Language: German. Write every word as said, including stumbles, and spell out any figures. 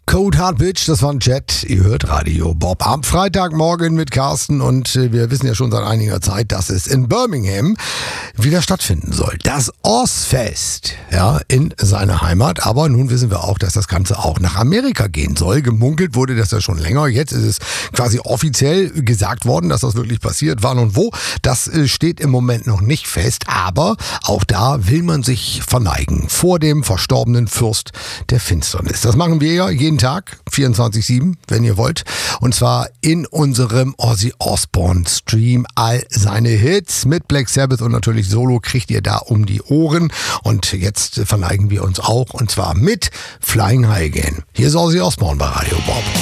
Cold Hard Bitch, das war ein Jet. Ihr hört Radio Bob. Am Freitagmorgen mit Carsten und wir wissen ja schon seit einiger Zeit, dass es in Birmingham wieder stattfinden soll. Das Ozzfest, ja, in seiner Heimat. Aber nun wissen wir auch, dass das Ganze auch nach Amerika gehen soll. Gemunkelt wurde das ja schon länger. Jetzt ist es quasi offiziell gesagt worden, dass das wirklich passiert. Wann und wo, das steht im Moment noch nicht fest. Aber auch da will man sich verneigen vor dem verstorbenen Fürst der Finsternis. Das machen wir ja jeden Tag, vierundzwanzig sieben, wenn ihr wollt. Und zwar in unserem Ozzy Osbourne Stream. All seine Hits mit Black Sabbath und natürlich Solo kriegt ihr da um die Ohren. Und jetzt verneigen wir uns auch, und zwar mit Flying High Again. Hier ist Ozzy Osbourne bei Radio Bob.